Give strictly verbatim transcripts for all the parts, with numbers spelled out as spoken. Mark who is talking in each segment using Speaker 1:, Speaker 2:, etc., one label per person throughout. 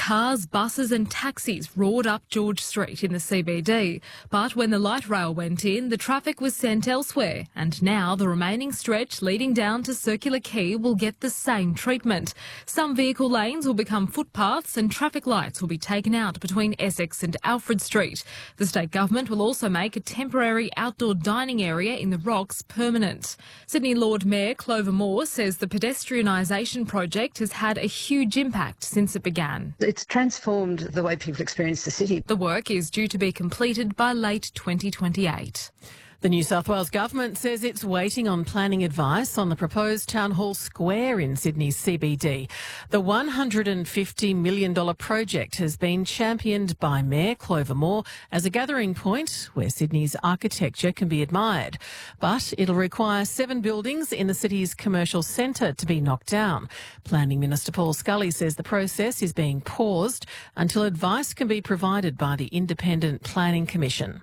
Speaker 1: Cars, buses and taxis roared up George Street in the C B D. But when the light rail went in, the traffic was sent elsewhere. And now the remaining stretch leading down to Circular Quay will get the same treatment. Some vehicle lanes will become footpaths and traffic lights will be taken out between Essex and Alfred Street. The state government will also make a temporary outdoor dining area in the Rocks permanent. Sydney Lord Mayor Clover Moore says the pedestrianisation project has had a huge impact since it began.
Speaker 2: It's transformed the way people experience the city.
Speaker 1: The work is due to be completed by late twenty twenty-eight. The New South Wales Government says it's waiting on planning advice on the proposed Town Hall Square in Sydney's C B D. The one hundred fifty million dollars project has been championed by Mayor Clover Moore as a gathering point where Sydney's architecture can be admired. But it'll require seven buildings in the city's commercial centre to be knocked down. Planning Minister Paul Scully says the process is being paused until advice can be provided by the Independent Planning Commission.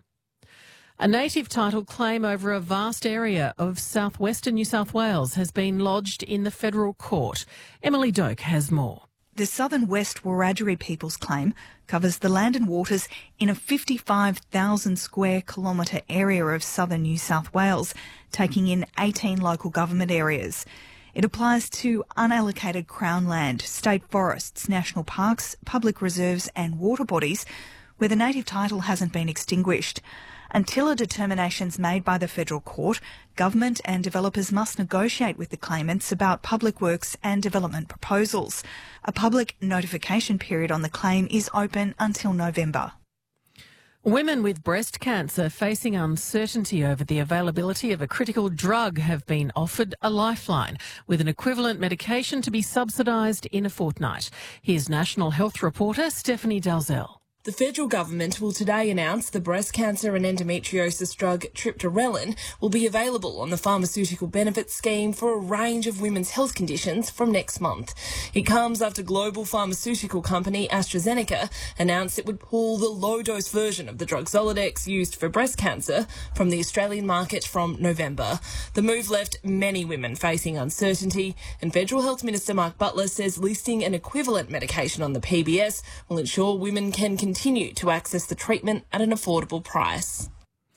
Speaker 1: A native title claim over a vast area of southwestern New South Wales has been lodged in the federal court. Emily Doak has more.
Speaker 3: The Southern West Wiradjuri People's claim covers the land and waters in a fifty-five thousand square kilometre area of southern New South Wales, taking in eighteen local government areas. It applies to unallocated Crown land, state forests, national parks, public reserves and water bodies where the native title hasn't been extinguished. Until a determination's made by the federal court, government and developers must negotiate with the claimants about public works and development proposals. A public notification period on the claim is open until November.
Speaker 1: Women with breast cancer facing uncertainty over the availability of a critical drug have been offered a lifeline with an equivalent medication to be subsidised in a fortnight. Here's National Health reporter Stephanie Dalzell.
Speaker 4: The federal government will today announce the breast cancer and endometriosis drug triptorelin will be available on the pharmaceutical benefits scheme for a range of women's health conditions from next month. It comes after global pharmaceutical company AstraZeneca announced it would pull the low-dose version of the drug Zoladex used for breast cancer from the Australian market from November. The move left many women facing uncertainty, and Federal Health Minister Mark Butler says listing an equivalent medication on the P B S will ensure women can continue continue to access the treatment at an affordable price.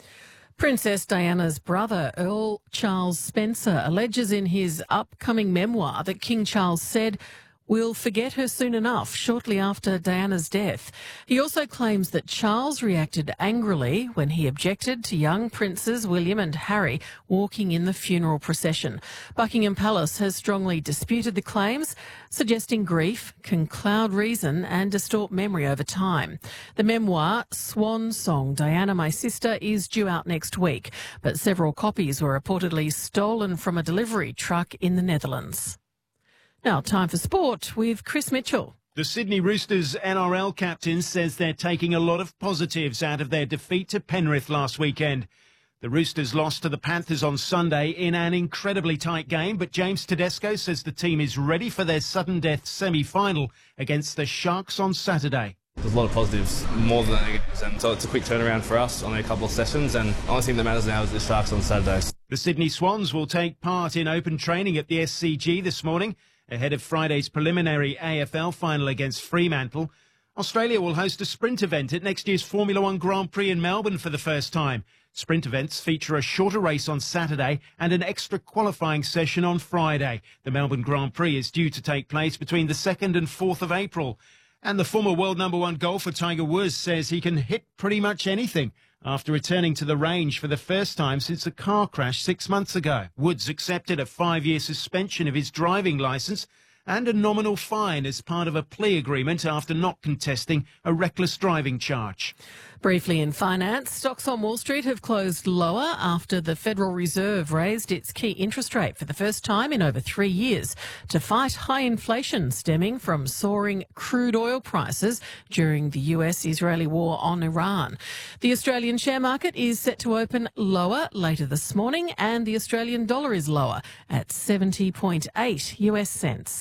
Speaker 1: Princess Diana's brother, Earl Charles Spencer, alleges in his upcoming memoir that King Charles said, "We'll forget her soon enough," shortly after Diana's death. He also claims that Charles reacted angrily when he objected to young princes William and Harry walking in the funeral procession. Buckingham Palace has strongly disputed the claims, suggesting grief can cloud reason and distort memory over time. The memoir, Swan Song, Diana, My Sister, is due out next week, but several copies were reportedly stolen from a delivery truck in the Netherlands. Now, time for sport with Chris Mitchell.
Speaker 5: The Sydney Roosters N R L captain says they're taking a lot of positives out of their defeat to Penrith last weekend. The Roosters lost to the Panthers on Sunday in an incredibly tight game, but James Tedesco says the team is ready for their sudden death semi-final against the Sharks on Saturday.
Speaker 6: There's a lot of positives, more than negatives, and so it's a quick turnaround for us on a couple of sessions, and the only thing that matters now is the Sharks on Saturday.
Speaker 5: The Sydney Swans will take part in open training at the S C G this morning, ahead of Friday's preliminary A F L final against Fremantle. Australia will host a sprint event at next year's Formula One Grand Prix in Melbourne for the first time. Sprint events feature a shorter race on Saturday and an extra qualifying session on Friday. The Melbourne Grand Prix is due to take place between the second and fourth of April. And the former world number one golfer Tiger Woods says he can hit pretty much anything after returning to the range for the first time since a car crash six months ago. Woods accepted a five-year suspension of his driving licence and a nominal fine as part of a plea agreement after not contesting a reckless driving charge.
Speaker 1: Briefly in finance, stocks on Wall Street have closed lower after the Federal Reserve raised its key interest rate for the first time in over three years to fight high inflation stemming from soaring crude oil prices during the U S-Israeli war on Iran. The Australian share market is set to open lower later this morning, and the Australian dollar is lower at seventy point eight U S cents.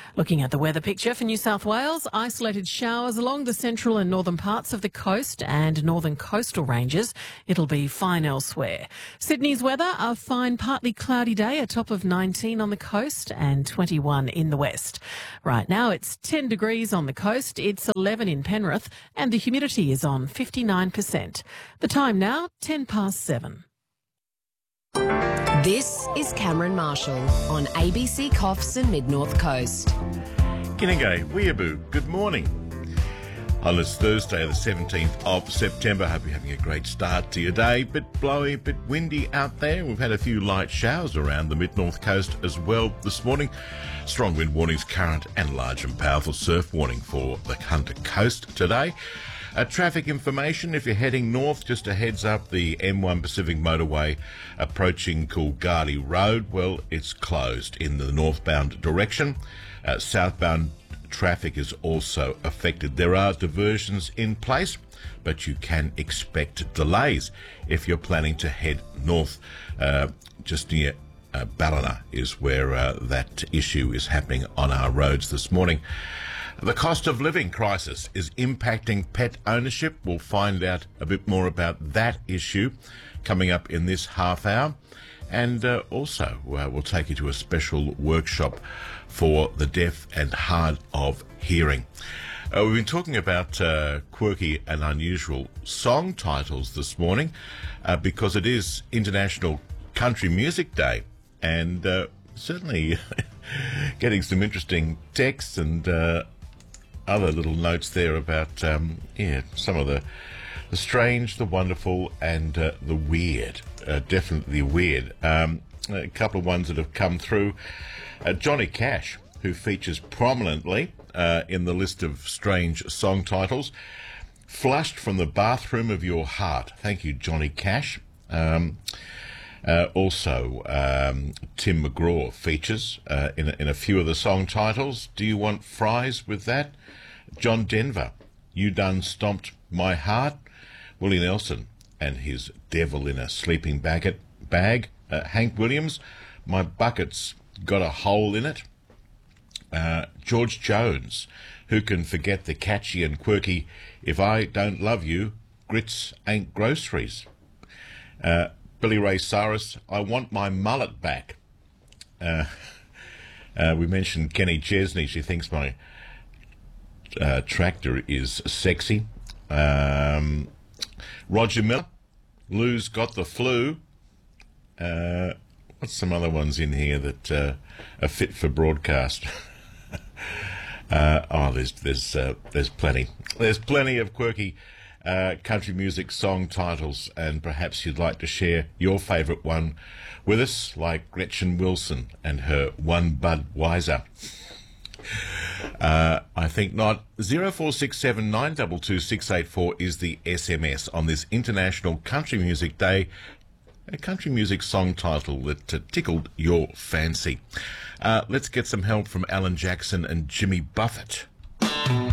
Speaker 1: Looking at the weather picture for New South Wales, isolated showers along the central and northern parts of the coast and northern coastal ranges. It'll be fine elsewhere. Sydney's weather, a fine partly cloudy day, a top of nineteen on the coast and twenty-one in the west. Right now it's ten degrees on the coast, it's eleven in Penrith and the humidity is on fifty-nine percent. The time now, ten past seven.
Speaker 7: This is Cameron Marshall on A B C Coffs and Mid-North Coast.
Speaker 8: Kinangay, Weeaboo, good morning. On this Thursday, the seventeenth of September, hope you're having a great start to your day. Bit blowy, bit windy out there. We've had a few light showers around the Mid-North Coast as well this morning. Strong wind warnings, current and large and powerful surf warning for the Hunter Coast today. Uh, traffic information, if you're heading north, just a heads up, the M one Pacific motorway approaching Coolgardie Road, well, it's closed in the northbound direction. Uh, southbound traffic is also affected. There are diversions in place, but you can expect delays if you're planning to head north. Uh, just near uh, Ballina is where uh, that issue is happening on our roads this morning. The cost of living crisis is impacting pet ownership. We'll find out a bit more about that issue coming up in this half hour. And uh, also, uh, we'll take you to a special workshop for the deaf and hard of hearing. Uh, we've been talking about uh, quirky and unusual song titles this morning uh, because it is International Country Music Day. And uh, certainly getting some interesting texts and uh, other little notes there about um, yeah some of the the strange, the wonderful, and uh, the weird. Uh, definitely weird. Um, a couple of ones that have come through. Uh, Johnny Cash, who features prominently uh, in the list of strange song titles. Flushed from the bathroom of your heart. Thank you, Johnny Cash. Um, uh, also, um, Tim McGraw features uh, in, in a few of the song titles. Do you want fries with that? John Denver, You Done Stomped My Heart. Willie Nelson and his Devil in a Sleeping Bag. bag. Uh, Hank Williams, My Bucket's Got a Hole in It. Uh, George Jones, who can forget the catchy and quirky If I Don't Love You, Grits Ain't Groceries. Uh, Billy Ray Cyrus, I Want My Mullet Back. Uh, uh, we mentioned Kenny Chesney, she thinks my uh, tractor is sexy. Um, Roger Miller, Lou's Got the Flu. Uh, what's some other ones in here that uh, are fit for broadcast? uh, oh, there's there's uh, there's plenty. There's plenty of quirky uh, country music song titles, and perhaps you'd like to share your favourite one with us, like Gretchen Wilson and her One Bud Wiser. Uh, I think not. zero four six seven nine two two six eight four is the S M S on this International Country Music Day. A country music song title that uh, tickled your fancy. Uh, let's get some help from Alan Jackson and Jimmy Buffett.